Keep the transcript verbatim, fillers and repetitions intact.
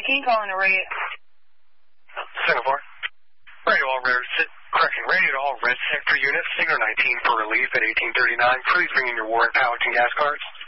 nineteen calling the radio. Singapore. Radio all red, correction, radio to all red sector units, Signal nineteen for relief at eighteen thirty-nine. Please bring in your Warren Powhatan gas cards.